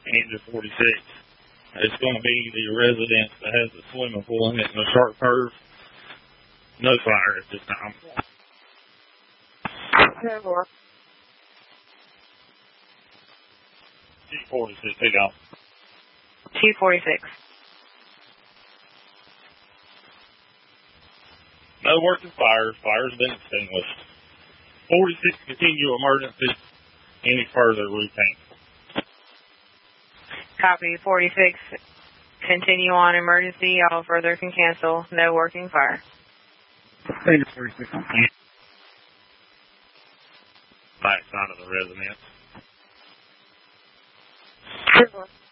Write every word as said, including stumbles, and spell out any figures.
Andrew forty-six. It's going to be the residence that has the swimming pool in it and the sharp curve. No fire at this time. ten four. T forty-six, take out. T forty-six. No working fires. Fire's been extinguished. forty-six, continue emergency. Any further routine. Copy. forty-six, continue on emergency. All further can cancel. No working fire. Thank you, forty-six. Back side of the residence. ten four.